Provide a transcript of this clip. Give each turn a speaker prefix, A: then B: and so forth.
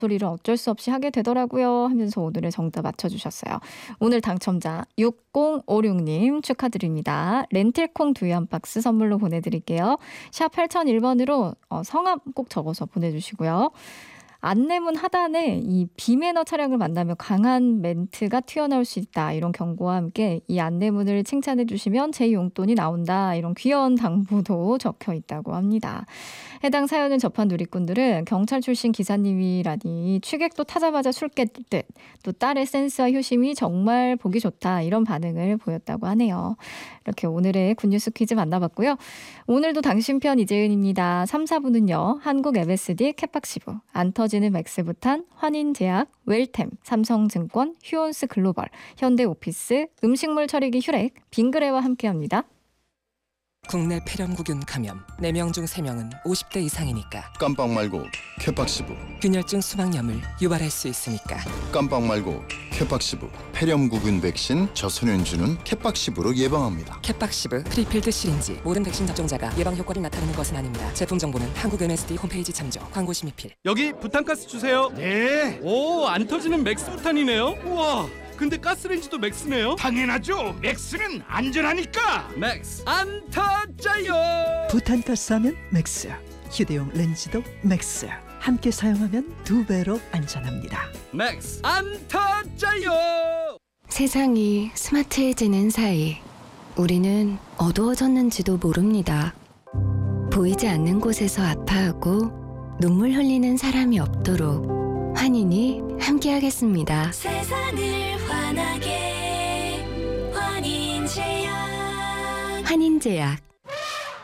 A: 소리를 어쩔 수 없이 하게 되더라고요 하면서 오늘의 정답 맞춰주셨어요. 오늘 당첨자 6056님 축하드립니다. 렌틸콩 두유 한 박스 선물로 보내드릴게요. 샵 8001번으로 성함 꼭 적어서 보내주시고요. 안내문 하단에 이 비매너 차량을 만나면 강한 멘트가 튀어나올 수 있다. 이런 경고와 함께 이 안내문을 칭찬해 주시면 제 용돈이 나온다. 이런 귀여운 당부도 적혀 있다고 합니다. 해당 사연을 접한 누리꾼들은 경찰 출신 기사님이라니 취객도 타자마자 술 깼듯 또 딸의 센스와 효심이 정말 보기 좋다. 이런 반응을 보였다고 하네요. 이렇게 오늘의 굿뉴스 퀴즈 만나봤고요. 오늘도 당신 편 이재은입니다. 3, 4부는요. 한국 MSD 캐팍시브, 안 터지는 맥스부탄, 환인제약, 웰템, 삼성증권, 휴온스 글로벌, 현대오피스, 음식물 처리기 휴렉, 빙그레와 함께합니다.
B: 국내 폐렴구균 감염 4명 중 3명은 50대 이상이니까
C: 깜빡 말고 캐팍시브.
B: 균열증 수막염을 유발할 수 있으니까
C: 깜빡 말고 캐팍시브. 폐렴구균 백신 저소년주는 캐팍시브로 예방합니다.
B: 캐팍시브 프리필드 시린지. 모든 백신 접종자가 예방 효과를 나타내는 것은 아닙니다. 제품 정보는 한국 MSD 홈페이지 참조. 광고 심의필.
D: 여기 부탄가스 주세요.
E: 네,
D: 오, 안 터지는 맥스 부탄이네요. 우와, 근데 가스레인지도 맥스네요.
E: 당연하죠. 맥스는 안전하니까.
D: 맥스 안 터져요.
F: 부탄가스 하면 맥스, 휴대용 렌즈도 맥스. 함께 사용하면 2배로 안전합니다.
D: 맥스 안 터져요.
G: 세상이 스마트해지는 사이 우리는 어두워졌는지도 모릅니다. 보이지 않는 곳에서 아파하고 눈물 흘리는 사람이 없도록 환인이 함께하겠습니다.
H: 세상을 환하게 환인제약.
G: 환인제약.